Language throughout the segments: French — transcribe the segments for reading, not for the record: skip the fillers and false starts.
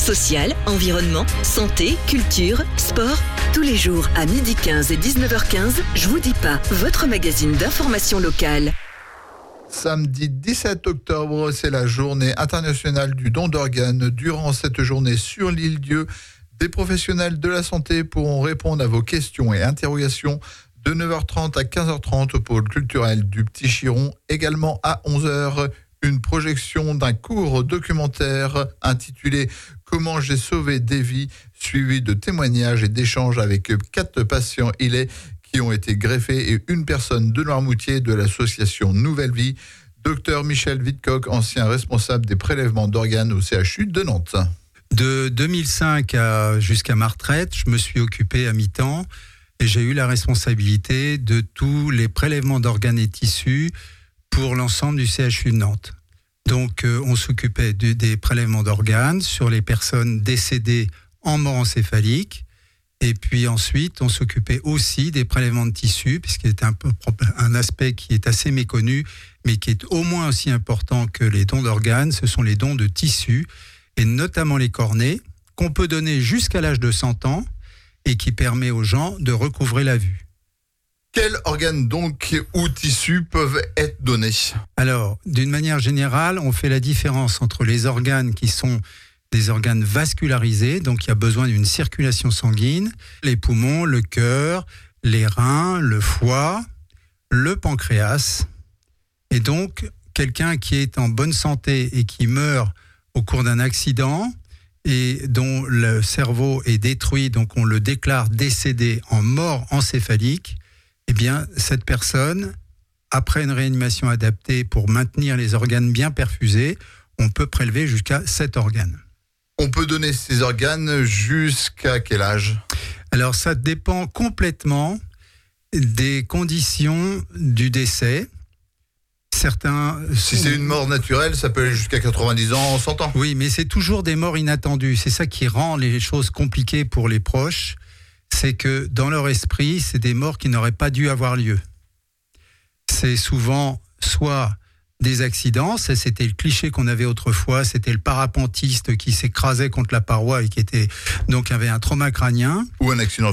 social, environnement, santé, culture, sport. Tous les jours à 12h15 et 19h15, Je vous dis pas, votre magazine d'information locale. Samedi 17 octobre, c'est la journée internationale du don d'organes. Durant cette journée sur l'île Dieu, des professionnels de la santé pourront répondre à vos questions et interrogations de 9h30 à 15h30 au pôle culturel du Petit Chiron. Également à 11h, une projection d'un court documentaire intitulé « Comment j'ai sauvé des vies », suivi de témoignages et d'échanges avec 4 patients qui ont été greffés et une personne de Noirmoutier de l'association Nouvelle Vie, Dr Michel Vidcock, ancien responsable des prélèvements d'organes au CHU de Nantes. De 2005 jusqu'à ma retraite, je me suis occupé à mi-temps et j'ai eu la responsabilité de tous les prélèvements d'organes et tissus pour l'ensemble du CHU de Nantes. Donc on s'occupait des prélèvements d'organes sur les personnes décédées en mort encéphalique. Et puis ensuite, on s'occupait aussi des prélèvements de tissus, puisqu'il est un aspect qui est assez méconnu, mais qui est au moins aussi important que les dons d'organes. Ce sont les dons de tissus, et notamment les cornées, qu'on peut donner jusqu'à l'âge de 100 ans, et qui permet aux gens de recouvrer la vue. Quels organes donc ou tissus peuvent être donnés ? Alors, d'une manière générale, on fait la différence entre les organes qui sont des organes vascularisés, donc il y a besoin d'une circulation sanguine, les poumons, le cœur, les reins, le foie, le pancréas. Et donc, quelqu'un qui est en bonne santé et qui meurt au cours d'un accident et dont le cerveau est détruit, donc on le déclare décédé en mort encéphalique, eh bien, cette personne, après une réanimation adaptée pour maintenir les organes bien perfusés, on peut prélever jusqu'à 7 organes. On peut donner ces organes jusqu'à quel âge ? Alors, ça dépend complètement des conditions du décès. Si c'est une mort naturelle, ça peut aller jusqu'à 90 ans, 100 ans. Oui, mais c'est toujours des morts inattendues. C'est ça qui rend les choses compliquées pour les proches. C'est que dans leur esprit, c'est des morts qui n'auraient pas dû avoir lieu. C'est souvent soit des accidents, ça c'était le cliché qu'on avait autrefois, c'était le parapentiste qui s'écrasait contre la paroi et qui avait un trauma crânien. Ou un accident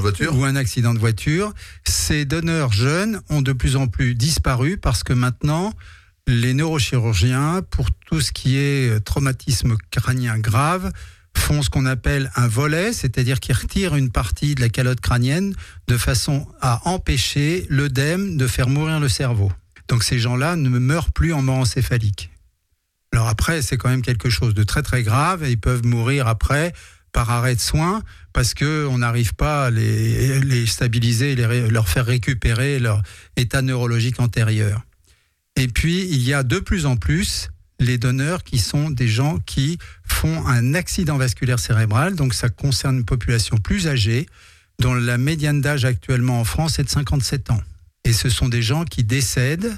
de voiture. Ces donneurs jeunes ont de plus en plus disparu parce que maintenant, les neurochirurgiens, pour tout ce qui est traumatisme crânien grave, font ce qu'on appelle un volet, c'est-à-dire qu'ils retirent une partie de la calotte crânienne de façon à empêcher l'œdème de faire mourir le cerveau. Donc ces gens-là ne meurent plus en mort encéphalique. Alors après, c'est quand même quelque chose de très très grave et ils peuvent mourir après par arrêt de soins parce qu'on n'arrive pas à les stabiliser, leur faire récupérer leur état neurologique antérieur. Et puis, il y a de plus en plus les donneurs qui sont des gens qui font un accident vasculaire cérébral, donc ça concerne une population plus âgée, dont la médiane d'âge actuellement en France est de 57 ans. Et ce sont des gens qui décèdent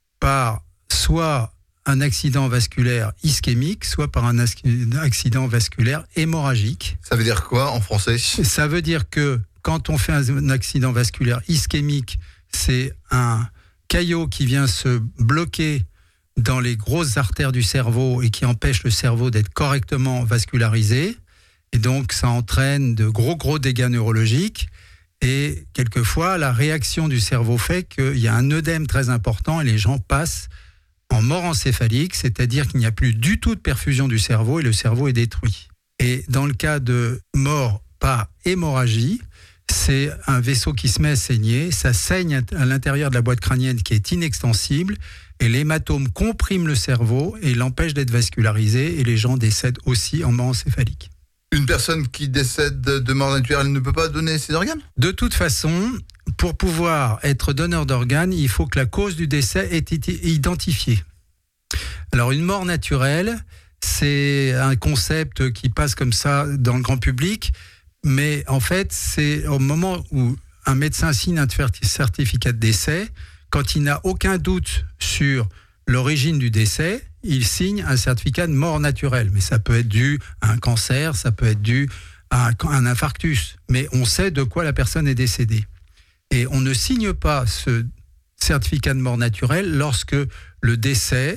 par soit un accident vasculaire ischémique, soit par un accident vasculaire hémorragique. Ça veut dire quoi en français ? Ça veut dire que quand on fait un accident vasculaire ischémique, c'est un caillot qui vient se bloquer dans les grosses artères du cerveau et qui empêche le cerveau d'être correctement vascularisé. Et donc, ça entraîne de gros dégâts neurologiques. Et quelquefois, la réaction du cerveau fait qu'il y a un œdème très important et les gens passent en mort encéphalique, c'est-à-dire qu'il n'y a plus du tout de perfusion du cerveau et le cerveau est détruit. Et dans le cas de mort par hémorragie, c'est un vaisseau qui se met à saigner, ça saigne à l'intérieur de la boîte crânienne qui est inextensible et l'hématome comprime le cerveau et l'empêche d'être vascularisé et les gens décèdent aussi en mort encéphalique. Une personne qui décède de mort naturelle ne peut pas donner ses organes ? De toute façon, pour pouvoir être donneur d'organes, il faut que la cause du décès ait été identifiée. Alors, une mort naturelle, c'est un concept qui passe comme ça dans le grand public, mais en fait, c'est au moment où un médecin signe un certificat de décès, quand il n'a aucun doute sur l'origine du décès, il signe un certificat de mort naturelle. Mais ça peut être dû à un cancer, ça peut être dû à un infarctus. Mais on sait de quoi la personne est décédée. Et on ne signe pas ce certificat de mort naturelle lorsque le décès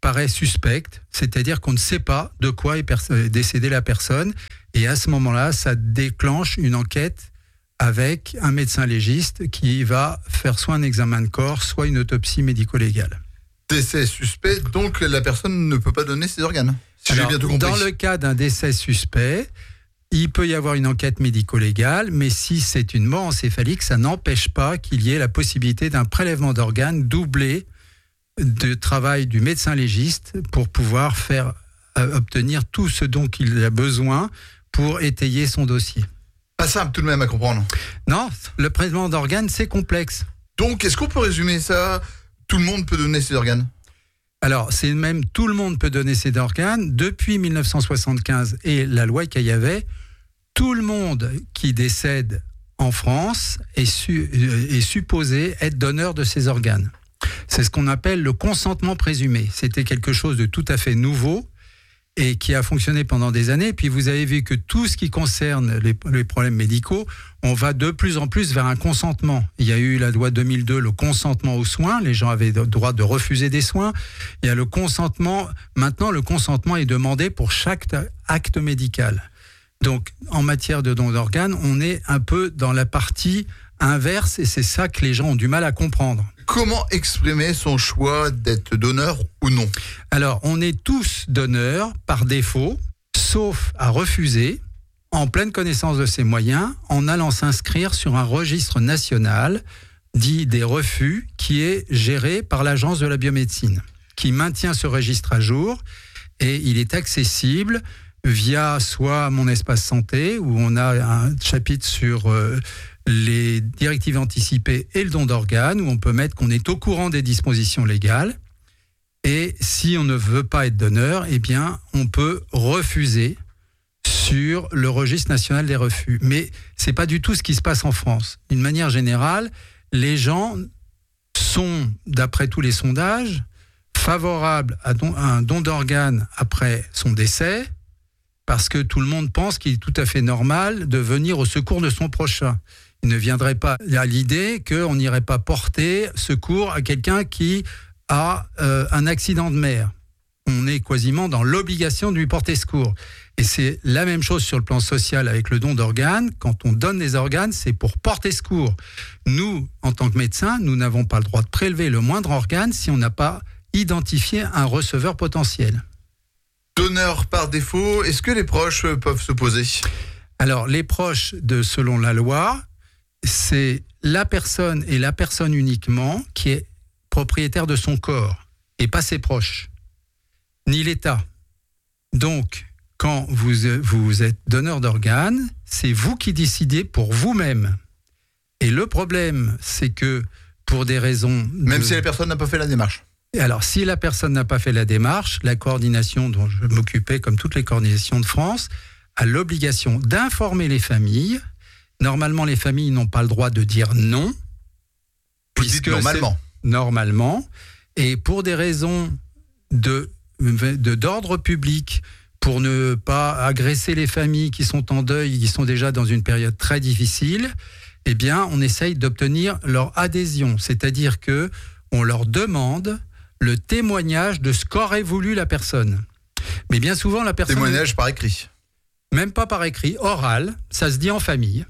paraît suspecte, c'est-à-dire qu'on ne sait pas de quoi est décédée la personne. Et à ce moment-là, ça déclenche une enquête avec un médecin légiste qui va faire soit un examen de corps, soit une autopsie médico-légale. Décès suspect, donc la personne ne peut pas donner ses organes, si j'ai bien tout compris. Dans le cas d'un décès suspect, il peut y avoir une enquête médico-légale, mais si c'est une mort encéphalique, ça n'empêche pas qu'il y ait la possibilité d'un prélèvement d'organes doublé de travail du médecin légiste pour pouvoir faire obtenir tout ce dont il a besoin pour étayer son dossier. Pas simple tout de même à comprendre. Non, le prélèvement d'organes, c'est complexe. Donc, est-ce qu'on peut résumer ça ? Tout le monde peut donner ses organes ? Alors, c'est même tout le monde peut donner ses organes. Depuis 1975 et la loi Caillavet, tout le monde qui décède en France est supposé être donneur de ses organes. C'est ce qu'on appelle le consentement présumé. C'était quelque chose de tout à fait nouveau et qui a fonctionné pendant des années. Puis vous avez vu que tout ce qui concerne les problèmes médicaux, on va de plus en plus vers un consentement. Il y a eu la loi 2002, le consentement aux soins. Les gens avaient le droit de refuser des soins. Il y a le consentement. Maintenant, le consentement est demandé pour chaque acte médical. Donc, en matière de don d'organes, on est un peu dans la partie inverse et c'est ça que les gens ont du mal à comprendre. Comment exprimer son choix d'être donneur ou non ? Alors, on est tous donneurs par défaut, sauf à refuser, en pleine connaissance de ses moyens, en allant s'inscrire sur un registre national dit des refus, qui est géré par l'Agence de la biomédecine, qui maintient ce registre à jour et il est accessible via soit Mon Espace Santé, où on a un chapitre sur les directives anticipées et le don d'organes, où on peut mettre qu'on est au courant des dispositions légales. Et si on ne veut pas être donneur, eh bien, on peut refuser sur le registre national des refus. Mais c'est pas du tout ce qui se passe en France. D'une manière générale, les gens sont, d'après tous les sondages, favorables à un don d'organes après son décès, parce que tout le monde pense qu'il est tout à fait normal de venir au secours de son prochain. Il ne viendrait pas à l'idée qu'on n'irait pas porter secours à quelqu'un qui a un accident de mer. On est quasiment dans l'obligation de lui porter secours. Et c'est la même chose sur le plan social avec le don d'organes. Quand on donne des organes, c'est pour porter secours. Nous, en tant que médecins, nous n'avons pas le droit de prélever le moindre organe si on n'a pas identifié un receveur potentiel. Donneur par défaut, est-ce que les proches peuvent s'opposer ? Alors, les proches, selon la loi, c'est la personne et la personne uniquement qui est propriétaire de son corps et pas ses proches, ni l'État. Donc, quand vous êtes donneur d'organes, c'est vous qui décidez pour vous-même. Et le problème, c'est que pour des raisons... Même si la personne n'a pas fait la démarche. Alors, si la personne n'a pas fait la démarche, la coordination dont je m'occupais, comme toutes les coordinations de France, a l'obligation d'informer les familles. Normalement, les familles n'ont pas le droit de dire non. Vous dites normalement. Normalement. Et pour des raisons d'ordre public, pour ne pas agresser les familles qui sont en deuil, qui sont déjà dans une période très difficile, eh bien, on essaye d'obtenir leur adhésion. C'est-à-dire que on leur demande le témoignage de ce qu'aurait voulu la personne. Mais bien souvent, la personne... Témoignage par écrit. Même pas par écrit, oral, ça se dit en famille.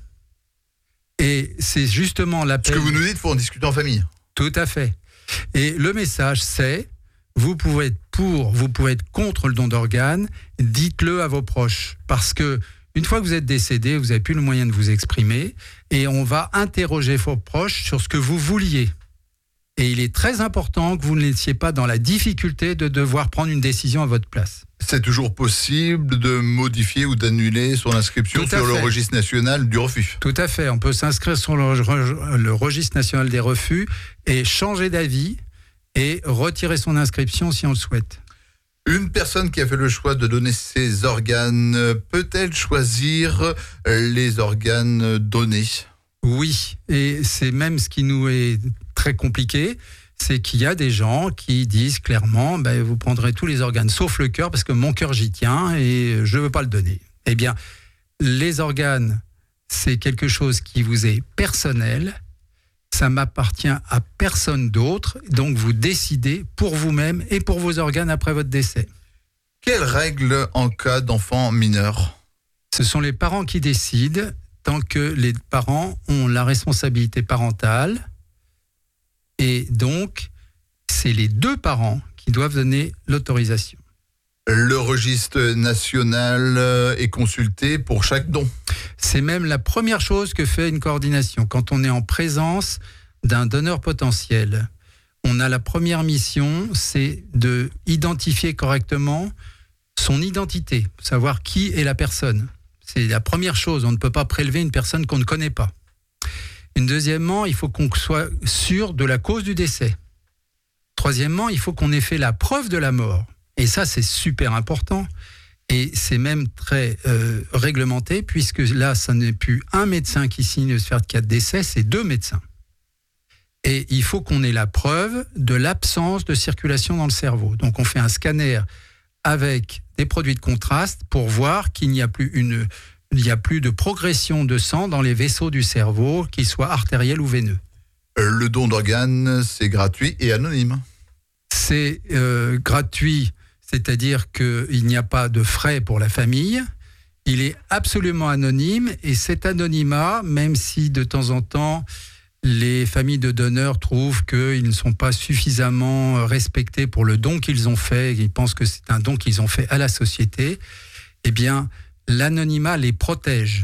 Et c'est justement l'appel... Ce que vous nous dites, il faut en discuter en famille. Tout à fait. Et le message, c'est, vous pouvez être pour, vous pouvez être contre le don d'organes, dites-le à vos proches. Parce que une fois que vous êtes décédé, vous n'avez plus le moyen de vous exprimer, et on va interroger vos proches sur ce que vous vouliez. Et il est très important que vous ne laissiez pas dans la difficulté de devoir prendre une décision à votre place. C'est toujours possible de modifier ou d'annuler son inscription sur le registre national du refus. Tout à fait. On peut s'inscrire sur le registre national des refus et changer d'avis et retirer son inscription si on le souhaite. Une personne qui a fait le choix de donner ses organes, peut-elle choisir les organes donnés ? Oui, et c'est même ce qui nous est très compliqué, c'est qu'il y a des gens qui disent clairement, vous prendrez tous les organes sauf le cœur parce que mon cœur j'y tiens et je ne veux pas le donner. Eh bien, les organes, c'est quelque chose qui vous est personnel ça m'appartient à personne d'autre, donc vous décidez pour vous-même et pour vos organes après votre décès. Quelles règles en cas d'enfant mineur ? Ce sont les parents qui décident, tant que les parents ont la responsabilité parentale, et donc c'est les deux parents qui doivent donner l'autorisation. Le registre national est consulté pour chaque don. C'est même la première chose que fait une coordination. Quand on est en présence d'un donneur potentiel, on a la première mission, c'est de identifier correctement son identité, savoir qui est la personne. C'est la première chose, on ne peut pas prélever une personne qu'on ne connaît pas. Deuxièmement, il faut qu'on soit sûr de la cause du décès. Troisièmement, il faut qu'on ait fait la preuve de la mort. Et ça, c'est super important. Et c'est même très réglementé, puisque là, ça n'est plus un médecin qui signe le certificat de décès, c'est 2 médecins. Et il faut qu'on ait la preuve de l'absence de circulation dans le cerveau. Donc, on fait un scanner avec des produits de contraste pour voir qu'il n'y a plus de progression de sang dans les vaisseaux du cerveau, qu'ils soient artériels ou veineux. Le don d'organes, c'est gratuit et anonyme. C'est gratuit, c'est-à-dire qu'il n'y a pas de frais pour la famille. Il est absolument anonyme, et cet anonymat, même si de temps en temps les familles de donneurs trouvent qu'ils ne sont pas suffisamment respectés pour le don qu'ils ont fait, ils pensent que c'est un don qu'ils ont fait à la société, eh bien, l'anonymat les protège.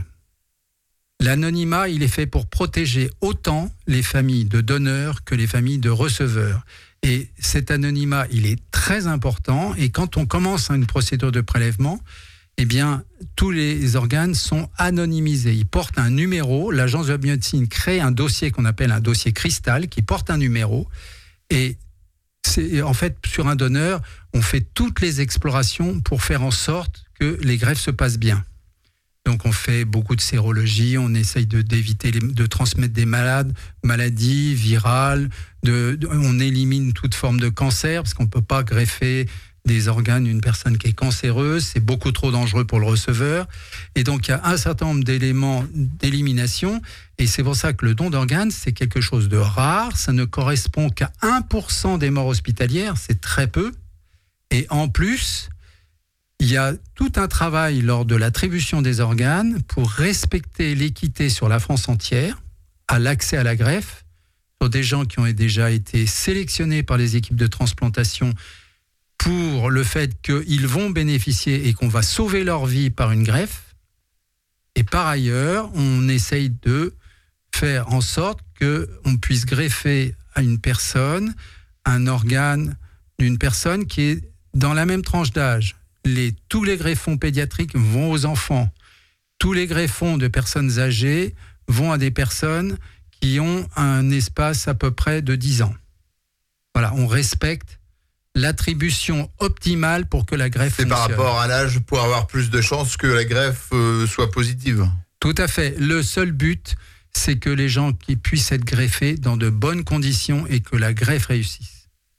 L'anonymat, il est fait pour protéger autant les familles de donneurs que les familles de receveurs. Et cet anonymat, il est très important. Et quand on commence une procédure de prélèvement, eh bien, tous les organes sont anonymisés. Ils portent un numéro. L'Agence de la biomédecine crée un dossier qu'on appelle un dossier cristal qui porte un numéro. Et c'est, en fait, sur un donneur, on fait toutes les explorations pour faire en sorte que les greffes se passent bien. Donc on fait beaucoup de sérologie, on essaye d'éviter de transmettre des maladies virales, on élimine toute forme de cancer, parce qu'on ne peut pas greffer des organes d'une personne qui est cancéreuse, c'est beaucoup trop dangereux pour le receveur. Et donc il y a un certain nombre d'éléments d'élimination, et c'est pour ça que le don d'organes, c'est quelque chose de rare, ça ne correspond qu'à 1% des morts hospitalières, c'est très peu. Et en plus, il y a tout un travail lors de l'attribution des organes pour respecter l'équité sur la France entière, à l'accès à la greffe, sur des gens qui ont déjà été sélectionnés par les équipes de transplantation pour le fait qu'ils vont bénéficier et qu'on va sauver leur vie par une greffe. Et par ailleurs, on essaye de faire en sorte qu'on puisse greffer à une personne un organe d'une personne qui est dans la même tranche d'âge. Tous les greffons pédiatriques vont aux enfants. Tous les greffons de personnes âgées vont à des personnes qui ont un espace à peu près de 10 ans. Voilà, on respecte l'attribution optimale pour que la greffe fonctionne. C'est par rapport à l'âge pour avoir plus de chances que la greffe soit positive. Tout à fait. Le seul but, c'est que les gens qui puissent être greffés dans de bonnes conditions et que la greffe réussisse.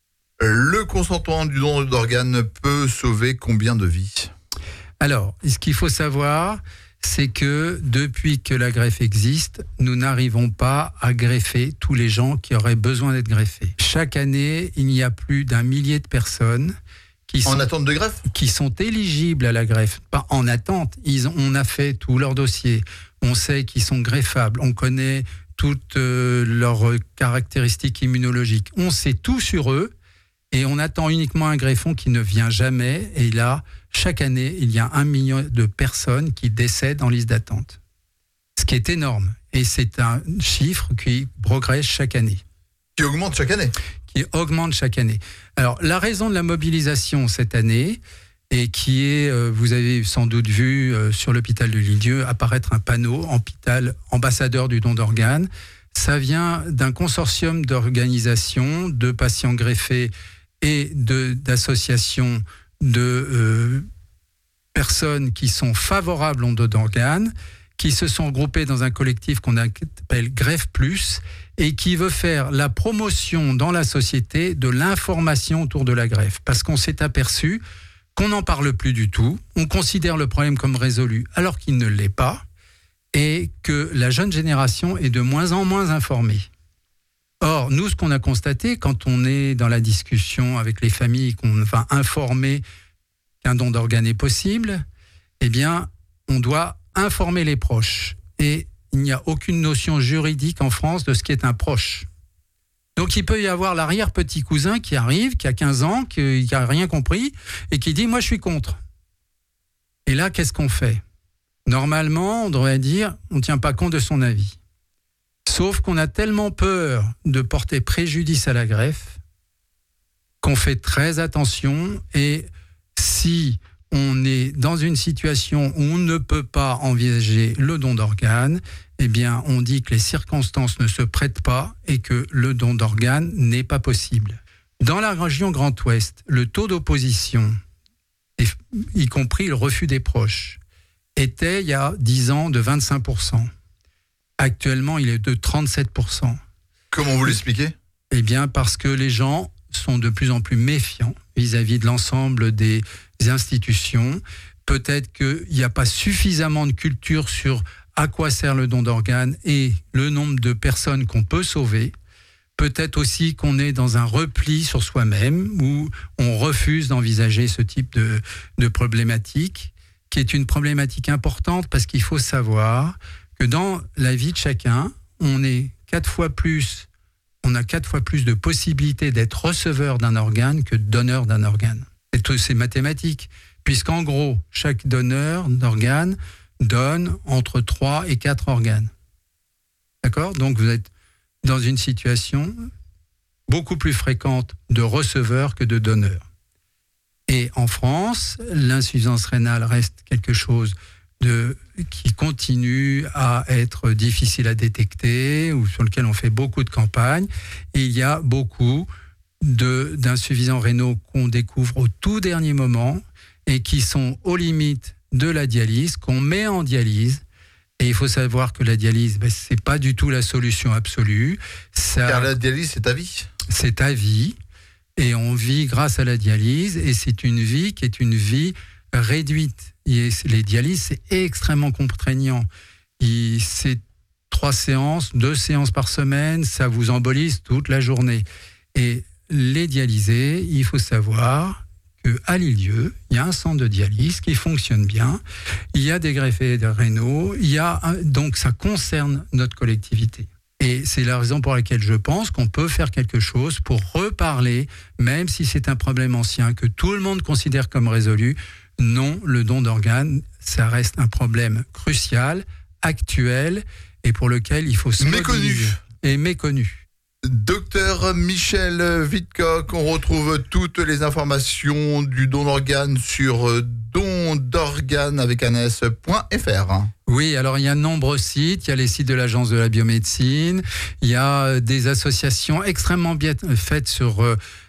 Le consentement du don d'organes peut sauver combien de vies ? Alors, ce qu'il faut savoir, c'est que depuis que la greffe existe, nous n'arrivons pas à greffer tous les gens qui auraient besoin d'être greffés. Chaque année, il y a plus d'1 millier de personnes qui sont, en attente de greffe, qui sont éligibles à la greffe. Pas en attente, on a fait tout leur dossier. On sait qu'ils sont greffables, on connaît toutes leurs caractéristiques immunologiques. On sait tout sur eux. Et on attend uniquement un greffon qui ne vient jamais. Et là, chaque année, il y a 1 million de personnes qui décèdent en liste d'attente. Ce qui est énorme. Et c'est un chiffre qui progresse chaque année. Qui augmente chaque année. Qui augmente chaque année. Alors, la raison de la mobilisation cette année, et qui est, vous avez sans doute vu sur l'hôpital de l'Île-Dieu apparaître un panneau, hôpital ambassadeur du don d'organes. Ça vient d'un consortium d'organisations, de patients greffés et d'associations de personnes qui sont favorables au don d'organes, qui se sont regroupées dans un collectif qu'on appelle Greffe Plus et qui veut faire la promotion dans la société de l'information autour de la greffe. Parce qu'on s'est aperçu qu'on n'en parle plus du tout, on considère le problème comme résolu alors qu'il ne l'est pas, et que la jeune génération est de moins en moins informée. Or, nous, ce qu'on a constaté quand on est dans la discussion avec les familles, qu'on va informer qu'un don d'organes est possible, eh bien, on doit informer les proches. Et il n'y a aucune notion juridique en France de ce qui est un proche. Donc, il peut y avoir l'arrière-petit cousin qui arrive, qui a 15 ans, qui n'a rien compris, et qui dit « moi, je suis contre ». Et là, qu'est-ce qu'on fait ? Normalement, on devrait dire « on ne tient pas compte de son avis ». Sauf qu'on a tellement peur de porter préjudice à la greffe qu'on fait très attention, et si on est dans une situation où on ne peut pas envisager le don d'organes, eh bien, on dit que les circonstances ne se prêtent pas et que le don d'organes n'est pas possible. Dans la région Grand Ouest, le taux d'opposition, y compris le refus des proches, était, il y a 10 ans, de 25%. Actuellement, il est de 37%. Comment vous l'expliquez ? Eh bien, parce que les gens sont de plus en plus méfiants vis-à-vis de l'ensemble des institutions. Peut-être qu'il n'y a pas suffisamment de culture sur à quoi sert le don d'organes et le nombre de personnes qu'on peut sauver. Peut-être aussi qu'on est dans un repli sur soi-même où on refuse d'envisager ce type de problématique, qui est une problématique importante parce qu'il faut savoir que dans la vie de chacun, on a 4 fois plus de possibilités d'être receveur d'un organe que donneur d'un organe. C'est mathématique, puisqu'en gros, chaque donneur d'organes donne entre 3 et 4 organes. D'accord ? Donc vous êtes dans une situation beaucoup plus fréquente de receveur que de donneur. Et en France, l'insuffisance rénale reste quelque chose qui continue à être difficile à détecter ou sur lequel on fait beaucoup de campagnes. Et il y a beaucoup d'insuffisants rénaux qu'on découvre au tout dernier moment et qui sont aux limites de la dialyse, qu'on met en dialyse. Et il faut savoir que la dialyse, c'est pas du tout la solution absolue. Car la dialyse, c'est à vie. C'est à vie. Et on vit grâce à la dialyse. Et c'est une vie qui est une vie réduite. Et les dialyses, c'est extrêmement contraignant. C'est 3 séances, 2 séances par semaine, ça vous embolise toute la journée. Et les dialysés, il faut savoir qu'à Lilieux, il y a un centre de dialyse qui fonctionne bien, il y a des greffés rénaux, donc ça concerne notre collectivité. Et c'est la raison pour laquelle je pense qu'on peut faire quelque chose pour reparler, même si c'est un problème ancien, que tout le monde considère comme résolu. Non, le don d'organes, ça reste un problème crucial, actuel, et pour lequel il faut se mobiliser. Méconnu. Docteur Michel Wittcock, on retrouve toutes les informations du don d'organes sur dondorganes avec un s.fr. Oui, alors il y a de nombreux sites, il y a les sites de l'Agence de la biomédecine, il y a des associations extrêmement bien faites sur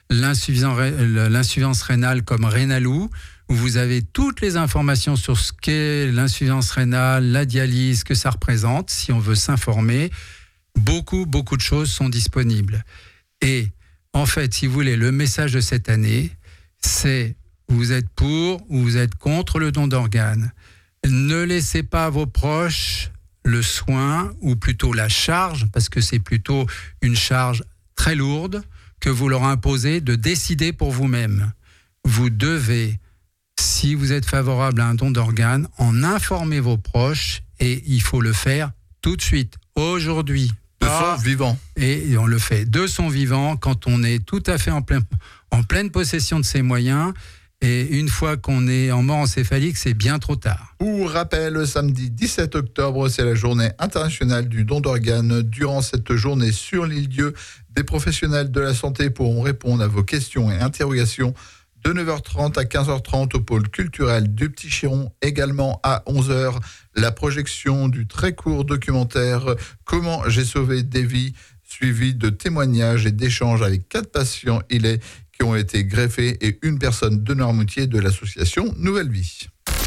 l'insuffisance rénale comme Rénalou, où vous avez toutes les informations sur ce qu'est l'insuffisance rénale, la dialyse, que ça représente, si on veut s'informer. Beaucoup de choses sont disponibles. Et en fait, si vous voulez, le message de cette année, c'est vous êtes pour ou vous êtes contre le don d'organes. Ne laissez pas à vos proches le soin, ou plutôt la charge, parce que c'est plutôt une charge très lourde que vous leur imposez de décider pour vous-même. Vous devez, si vous êtes favorable à un don d'organes, en informer vos proches, et il faut le faire tout de suite, aujourd'hui. De son vivant. Et on le fait de son vivant quand on est tout à fait en pleine possession de ses moyens. Et une fois qu'on est en mort encéphalique, c'est bien trop tard. Pour rappel, samedi 17 octobre, c'est la journée internationale du don d'organes. Durant cette journée sur l'île Dieu, des professionnels de la santé pourront répondre à vos questions et interrogations de 9h30 à 15h30 au pôle culturel du Petit Chiron. Également à 11h, la projection du très court documentaire « Comment j'ai sauvé des vies », suivi de témoignages et d'échanges avec 4 patients qui ont été greffés et une personne de Noirmoutier de l'association Nouvelle Vie.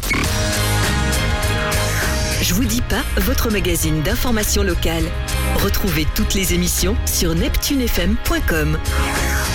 Je vous dis pas, votre magazine d'information locale. Retrouvez toutes les émissions sur neptunefm.com.